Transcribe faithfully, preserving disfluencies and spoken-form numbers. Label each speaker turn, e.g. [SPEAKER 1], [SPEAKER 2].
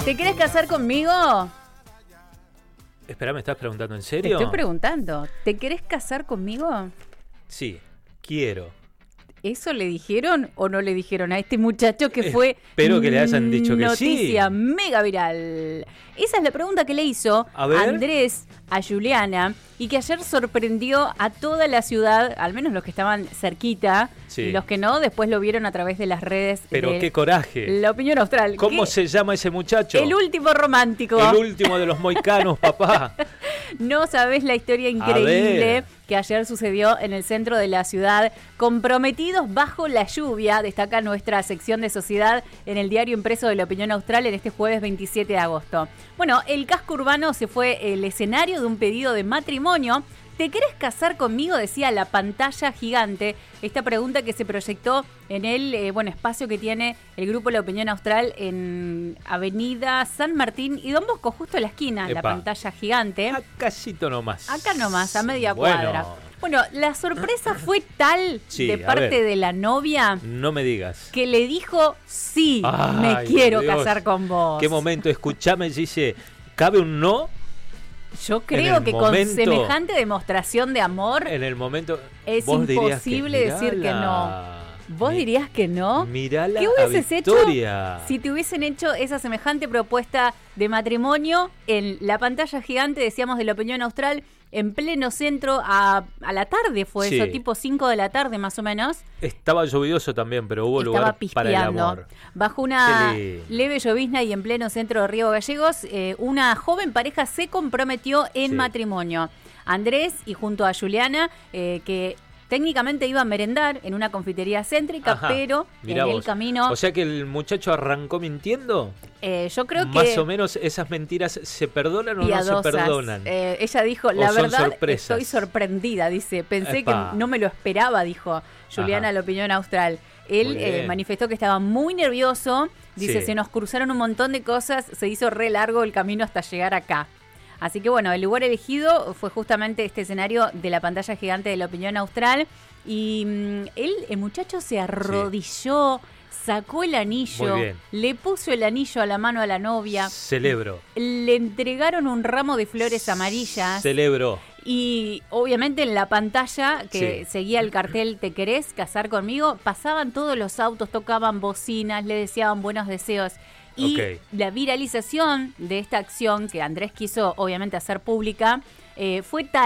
[SPEAKER 1] ¿Te querés casar conmigo?
[SPEAKER 2] Espera, ¿me estás preguntando en
[SPEAKER 1] Te
[SPEAKER 2] serio?
[SPEAKER 1] estoy preguntando. ¿Te querés casar conmigo?
[SPEAKER 2] Sí, quiero.
[SPEAKER 1] ¿Eso le dijeron o no le dijeron a este muchacho que fue
[SPEAKER 2] Espero que le hayan dicho que sí.
[SPEAKER 1] noticia mega viral? Esa es la pregunta que le hizo
[SPEAKER 2] A ver.
[SPEAKER 1] Andrés a Juliana y que ayer sorprendió a toda la ciudad, al menos los que estaban cerquita,
[SPEAKER 2] Sí.
[SPEAKER 1] y los que no, después lo vieron a través de las redes.
[SPEAKER 2] Pero
[SPEAKER 1] de
[SPEAKER 2] qué coraje.
[SPEAKER 1] La Opinión Austral.
[SPEAKER 2] ¿Cómo
[SPEAKER 1] ¿Qué?
[SPEAKER 2] se llama ese muchacho?
[SPEAKER 1] El último romántico.
[SPEAKER 2] El último de los moicanos, papá.
[SPEAKER 1] No sabés la historia increíble que ayer sucedió en el centro de la ciudad. Comprometidos bajo la lluvia, destaca nuestra sección de sociedad en el diario impreso de La Opinión Austral en este jueves veintisiete de agosto. Bueno, el casco urbano se fue el escenario de un pedido de matrimonio. ¿Te querés casar conmigo?, decía la pantalla gigante. Esta pregunta que se proyectó en el eh, bueno, espacio que tiene el grupo La Opinión Austral en Avenida San Martín y Don Bosco, justo en la esquina,
[SPEAKER 2] Epa.
[SPEAKER 1] la pantalla gigante.
[SPEAKER 2] Acácito nomás.
[SPEAKER 1] Acá nomás, a media
[SPEAKER 2] Bueno.
[SPEAKER 1] cuadra. Bueno, la sorpresa fue tal
[SPEAKER 2] Sí,
[SPEAKER 1] de
[SPEAKER 2] a
[SPEAKER 1] parte
[SPEAKER 2] ver.
[SPEAKER 1] de la novia
[SPEAKER 2] No me digas.
[SPEAKER 1] que le dijo, sí,
[SPEAKER 2] Ay,
[SPEAKER 1] me quiero
[SPEAKER 2] Dios.
[SPEAKER 1] casar con vos.
[SPEAKER 2] ¿Qué momento? Escuchame, dice, ¿cabe un no?
[SPEAKER 1] Yo creo
[SPEAKER 2] el
[SPEAKER 1] que
[SPEAKER 2] momento-
[SPEAKER 1] con semejante demostración de amor
[SPEAKER 2] En el momento...
[SPEAKER 1] es
[SPEAKER 2] vos dirías
[SPEAKER 1] imposible
[SPEAKER 2] que,
[SPEAKER 1] decir que no.
[SPEAKER 2] mirala,
[SPEAKER 1] ¿Vos
[SPEAKER 2] mi-
[SPEAKER 1] dirías que no?
[SPEAKER 2] Mirala
[SPEAKER 1] ¿Qué
[SPEAKER 2] a
[SPEAKER 1] hubieses hecho
[SPEAKER 2] Victoria.
[SPEAKER 1] si te hubiesen hecho esa semejante propuesta de matrimonio en la pantalla gigante, decíamos, de La Opinión Austral, en pleno centro, a, a la tarde fue
[SPEAKER 2] Sí.
[SPEAKER 1] eso, tipo cinco de la tarde más o menos?
[SPEAKER 2] Estaba lluvioso también, pero hubo
[SPEAKER 1] Estaba
[SPEAKER 2] lugar para el
[SPEAKER 1] pispeando.
[SPEAKER 2] amor.
[SPEAKER 1] Bajo una
[SPEAKER 2] Qué lindo.
[SPEAKER 1] leve llovizna y en pleno centro de Río Gallegos, eh, una joven pareja se comprometió en
[SPEAKER 2] Sí.
[SPEAKER 1] matrimonio. Andrés y junto a Juliana, eh, que técnicamente iba a merendar en una confitería céntrica,
[SPEAKER 2] Ajá,
[SPEAKER 1] pero
[SPEAKER 2] mirá
[SPEAKER 1] en el
[SPEAKER 2] vos.
[SPEAKER 1] camino,
[SPEAKER 2] O sea que el muchacho arrancó mintiendo.
[SPEAKER 1] eh, yo creo
[SPEAKER 2] Más
[SPEAKER 1] que...
[SPEAKER 2] o menos esas mentiras se perdonan o
[SPEAKER 1] piadosas.
[SPEAKER 2] no se perdonan.
[SPEAKER 1] Eh, ella dijo,
[SPEAKER 2] ¿O
[SPEAKER 1] la
[SPEAKER 2] son
[SPEAKER 1] verdad,
[SPEAKER 2] sorpresas?
[SPEAKER 1] estoy sorprendida, dice. Pensé
[SPEAKER 2] Epa.
[SPEAKER 1] que no me lo esperaba, dijo Juliana,
[SPEAKER 2] Ajá.
[SPEAKER 1] La Opinión Austral. Él
[SPEAKER 2] Muy
[SPEAKER 1] eh,
[SPEAKER 2] bien.
[SPEAKER 1] manifestó que estaba muy nervioso. Dice,
[SPEAKER 2] Sí.
[SPEAKER 1] se nos cruzaron un montón de cosas, se hizo re largo el camino hasta llegar acá. Así que bueno, el lugar elegido fue justamente este escenario de la pantalla gigante de La Opinión Austral. Y mm, él, el muchacho se arrodilló, sacó el anillo,
[SPEAKER 2] Muy bien.
[SPEAKER 1] le puso el anillo a la mano a la novia.
[SPEAKER 2] Celebro.
[SPEAKER 1] Le entregaron un ramo de flores amarillas
[SPEAKER 2] Celebro.
[SPEAKER 1] y obviamente en la pantalla que
[SPEAKER 2] Sí.
[SPEAKER 1] seguía el cartel ¿Te querés casar conmigo? Pasaban todos los autos, tocaban bocinas, le deseaban buenos deseos. Y
[SPEAKER 2] Ok.
[SPEAKER 1] la viralización de esta acción que Andrés quiso obviamente hacer pública eh, fue tal